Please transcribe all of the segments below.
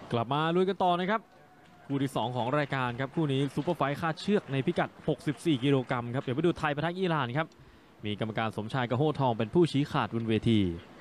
กลับมาลุยกันต่อนะครับคู่ที่ 2 ของรายการครับคู่นี้ซูเปอร์ไฟท์คาดเชือกในพิกัด 64 กิโลกรัมครับเดี๋ยวไปดูไทยปะทะอิหร่านครับมีกรรมการสมชายกระโหทองเป็นผู้ชี้ขาดบนเวที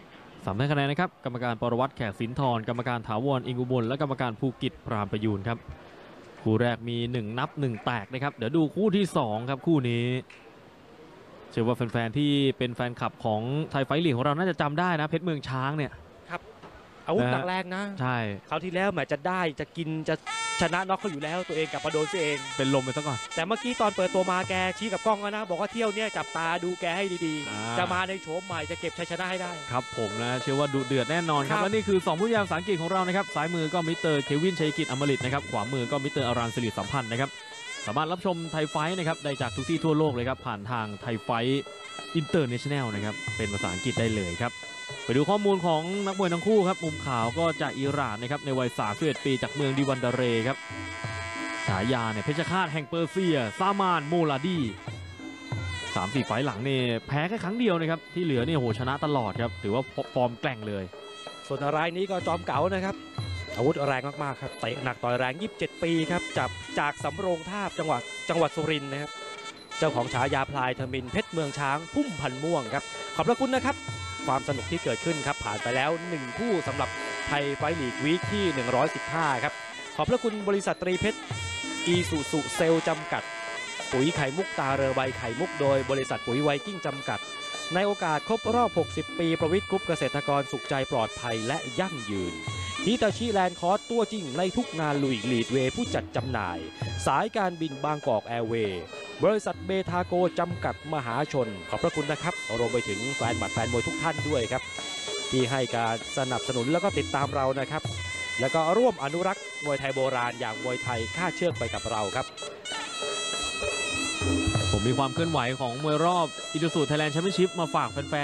3คะแนนนะครับกรรมการปรวัตรแขกสินทรกรรมการถาวรอิงอุบลและกรรมการภูกิจพรามประยูนครับคู่แรกมี1นับ1แตกนะครับเดี๋ยวดูคู่ที่2ครับคู่นี้เชื่อว่าแฟนๆที่เป็นแฟนคลับของไทยไฟท์ลีกของเราน่าจะจำได้นะเพชรเมืองช้างเนี่ยอาวุธหนักแรงนะใช่คราวที่แล้วแหมจะได้จะกินจะชนะน็อกเขาอยู่แล้วตัวเองกลับมาโดนตัวเองเป็นลมไปซะก่อนแต่เมื่อกี้ตอนเปิดตัวมาแกชี้กับกล้องแล้วนะบอกว่าเที่ยวเนี้ยจับตาดูแกให้ดีๆจะมาในโฉมใหม่จะเก็บชัยชนะให้ได้ครับผมนะเชื่อว่าดุเดือดแน่นอนครับและนี่คือ2ผู้ยามภาษาอังกฤษของเรานะครับซ้ายมือก็มิสเตอร์เควินชัยกิจอมฤตนะครับขวามือก็มิสเตอร์อารันสิริสัมพันธ์นะครับสามารถรับชมไทยไฟท์นะครับได้จากทุกที่ทั่วโลกเลยครับผ่านทางไทยไฟท์อินเตอร์เนชั่นแนลนะครับเป็นภาษาอังกฤษได้เลยครับไปดูข้อมูลของนักมวยทั้งคู่ครับมุมขาวก็จากอิหร่านนะครับในวัย31 ปีจากเมืองดิวันดาเรครับฉายาเนี่ยเพชรฆาตแห่งเปอร์เซียซามานโมลาดี3-4 ไฟล์หลังเนี่ยแพ้แค่ครั้งเดียวนะครับที่เหลือเนี่ยโหชนะตลอดครับถือว่าฟอร์มแกร่งเลยส่วนรายนี้ก็จอมเก๋านะครับอาวุธแรงมากๆครับเตะหนักต่อยแรง27 ปีครับจากสำโรงทาบจังหวัดสุรินทร์นะครับเจ้าของฉายาพลายทมิฬเพชรเมืองช้างพุ่มพันธุ์ม่วงครับขอบพระคุณนะครับความสนุกที่เกิดขึ้นครับผ่านไปแล้ว1คู่สำหรับไทยไฟท์ลีกวีคที่115ครับขอบพระคุณบริษัทตรีเพชรอีซูซูเซลจำกัดปุ๋ยไข่มุกตาเรือใบไข่มุกโดยบริษัทปุ๋ยไวกิ้งจำกัดในโอกาสครบรอบ60 ปีประวิตรกรุ๊ปเกษตรกรสุขใจปลอดภัยและยั่งยืนฮิตาชิแลนด์คอร์สตัวจริงในทุกงานลุยลีดเวย์ผู้จัดจำหน่ายสายการบินบางกอกแอร์เวย์บริษัทเบทาโกจำกัดมหาชนขอบพระคุณนะครับรวมไปถึงแฟนบัตรแฟนมวยทุกท่านด้วยครับที่ให้การสนับสนุนแล้วก็ติดตามเรานะครับแล้วก็ร่วมอนุรักษ์มวยไทยโบราณอย่างมวยไทยค่าเชือกไปกับเราครับผมมีความเคลื่อนไหวของมวยรอบอิซูซูไทยแลนด์แชมเปี้ยนชิพมาฝากแฟน